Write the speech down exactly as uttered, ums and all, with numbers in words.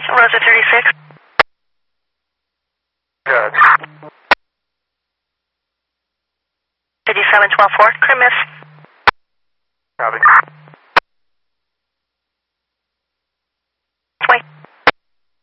Rosa thirty-six. Good. fifty-seven twelve four, Crimis. Copy.